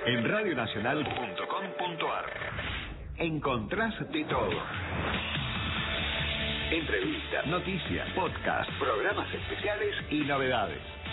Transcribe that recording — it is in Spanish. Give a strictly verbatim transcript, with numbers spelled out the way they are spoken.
En radio nacional punto com punto ar encontrás de todo. Entrevistas, noticias, podcast, programas especiales y novedades.